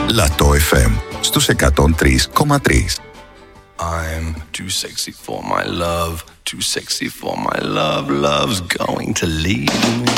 Λατό FM στους 103,3. I'm too sexy for my love, too sexy for my love, love's going to leave me.